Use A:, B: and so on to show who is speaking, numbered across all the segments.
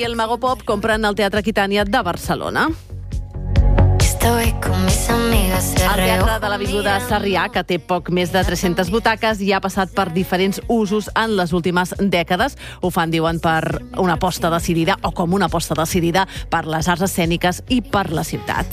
A: I el Mago Pop compren el Teatre Aquitània de Barcelona. El Teatre de l'Avinguda Sarrià, que té poc més de 300 butaques, ja ha passat per diferents usos en les últimes dècades. Ho fan, diuen, per una aposta decidida, o com una aposta decidida, per les arts escèniques i per la ciutat.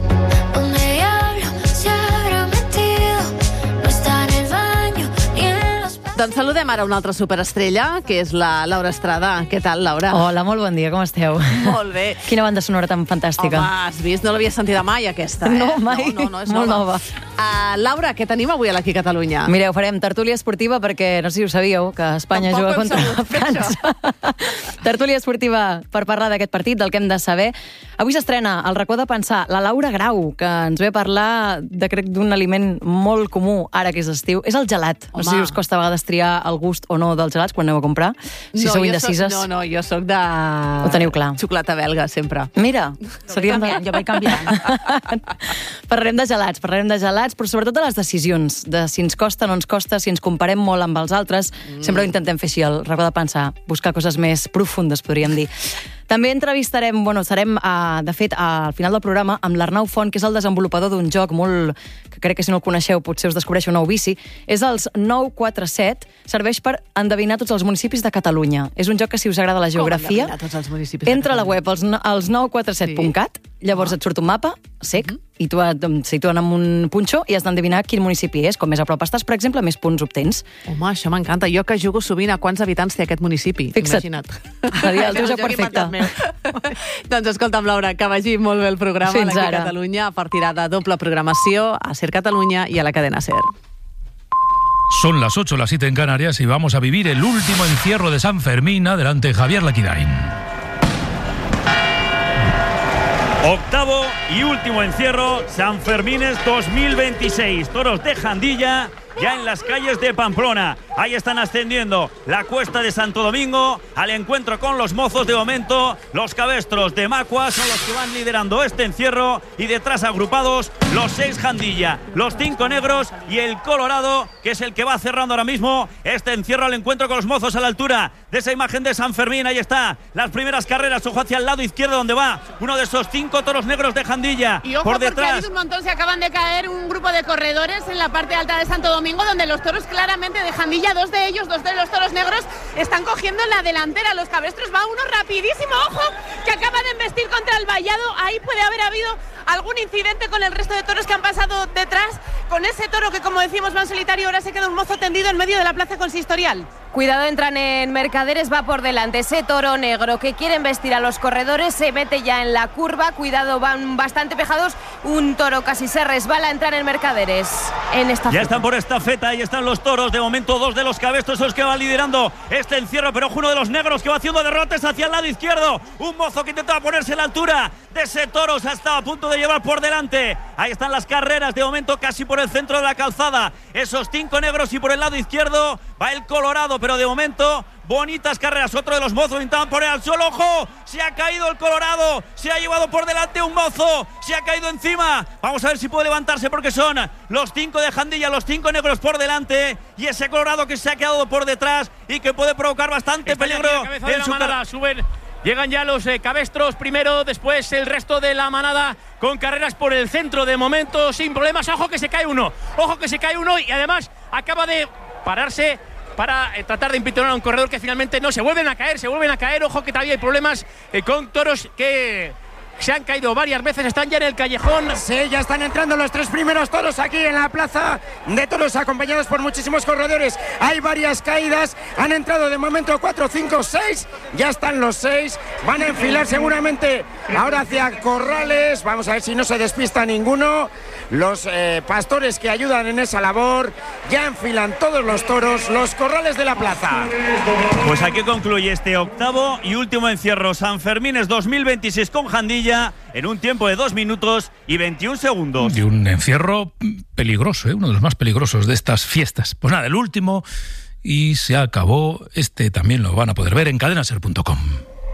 A: Doncs saludem ara una altra superestrella, que és la Laura Estrada. Què tal, Laura?
B: Hola, molt bon dia, com esteu?
A: Molt bé.
B: Quina banda sonora tan fantàstica.
A: Home, has vist? No l'havia sentida mai, aquesta, eh?
B: No, mai.
A: No, és
B: molt nova.
A: Laura, què tenim avui aquí a Catalunya?
B: Mireu, farem tertúlia esportiva perquè, no sé si ho sabíeu, que Espanya juga contra França. Tertúlia esportiva per parlar d'aquest partit, del que hem de saber. Avui s'estrena el racó de pensar la Laura Grau, que ens ve a parlar, crec, d'un aliment molt comú ara que és estiu. És el gelat. No sé si us costa a vegades triar el gust o no dels gelats quan aneu a comprar. Si sou indecises.
A: No, jo sóc de...
B: Ho teniu clar.
A: Xocolata belga, sempre.
B: Mira,
A: jo vaig canviant.
B: Parlarem de gelats, però sobretot de les decisions, de si ens costa o no ens costa, si ens comparem molt amb els altres. Sempre ho intentem fer així, el racó de pensar, buscar coses més profundes, podríem dir. També entrevistarem, serem, de fet, al final del programa, amb l'Arnau Font, que és el desenvolupador d'un joc molt, que crec que si no el coneixeu potser us descobreixo un nou vici. És els 947, serveix per endevinar tots els municipis de Catalunya. És un joc que, si us agrada la geografia,
A: com endevinar tots els municipis de Catalunya?
B: Entra a la web, els 947.cat, llavors et surt un mapa sec, i tu et situen amb un punxó i has d'endevinar quin municipi és. Com més a prop estàs, per exemple, més punts obtens.
A: Home, això m'encanta. Jo que jugo sovint a quants habitants té aquest municipi.
B: Fixa't.
A: Imagina't.
B: El teu joc perfecte.
A: Doncs escolta'm, Laura, que vagi molt bé el programa
B: Fins
A: aquí a
B: ara.
A: Catalunya. Partirà de doble programació a Ser Catalunya i a la cadena Ser.
C: Son las 8, las 7 en Canarias y vamos a vivir el último encierro de San Fermín. Adelante, Javier Laquidain.
D: Octavo y último encierro, San Fermines 2026. Toros de Jandilla ya en las calles de Pamplona. Ahí están ascendiendo la cuesta de Santo Domingo al encuentro con los mozos. De momento, los cabestros de Macua son los que van liderando este encierro, y detrás agrupados los 6 Jandilla, los 5 negros y el Colorado, que es el que va cerrando ahora mismo este encierro al encuentro con los mozos a la altura de esa imagen de San Fermín. Ahí está, las primeras carreras. Ojo hacia el lado izquierdo, donde va uno de esos 5 toros negros de Jandilla.
E: Y ojo,
D: por
E: porque
D: detrás,
E: ha habido un montón, se acaban de caer un grupo de corredores en la parte alta de Santo Domingo, donde los toros claramente de Jandilla, dos de los toros negros, están cogiendo la delantera. Los cabestros, va uno rapidísimo, ojo, que acaba de embestir contra el vallado. Ahí puede haber habido algún incidente con el resto de toros que han pasado detrás, con ese toro que, como decimos, va en solitario. Ahora se queda un mozo tendido en medio de la plaza consistorial.
F: Cuidado, entran en Mercaderes, va por delante ese toro negro que quiere embestir a los corredores, se mete ya en la curva. Cuidado, van bastante pegados, un toro casi se resbala. Entran en Mercaderes en esta
D: ya están por esta feta, ahí están los toros. De momento 2 de los cabestros son los que van liderando este encierro, pero ojo, uno de los negros que va haciendo derrotes hacia el lado izquierdo. Un mozo que intentaba ponerse a la altura de ese toro, se ha estado a punto de llevar por delante. Ahí están las carreras, de momento casi por el centro de la calzada, esos 5 negros, y por el lado izquierdo va el Colorado, pero de momento bonitas carreras. Otro de los mozos intentaban poner al suelo. ¡Ojo! Se ha caído el Colorado. Se ha llevado por delante un mozo. Se ha caído encima. Vamos a ver si puede levantarse, porque son los 5 de Jandilla, los 5 negros por delante, y ese Colorado que se ha quedado por detrás y que puede provocar bastante peligro en su manada.
G: Suben. Llegan ya los cabestros primero, después el resto de la manada con carreras por el centro. De momento sin problemas. Ojo que se cae uno. Ojo que se cae uno, y además acaba de pararse para tratar de impitonar a un corredor que finalmente no. Se vuelven a caer. Ojo que todavía hay problemas con toros que se han caído varias veces, están ya en el callejón.
H: Sí, ya están entrando los 3 primeros toros aquí en la plaza de toros, acompañados por muchísimos corredores. Hay varias caídas, han entrado de momento 4, 5, 6, ya están los 6, van a enfilar seguramente ahora hacia corrales. Vamos a ver si no se despista ninguno. Los pastores que ayudan en esa labor ya enfilan todos los toros, los corrales de la plaza.
D: Pues aquí concluye este octavo y último encierro San Fermines 2026 con Jandilla, en un tiempo de 2 minutos y 21 segundos.
C: Y un encierro peligroso, uno de los más peligrosos de estas fiestas. Pues nada, el último, y se acabó. Este también lo van a poder ver en cadenaser.com.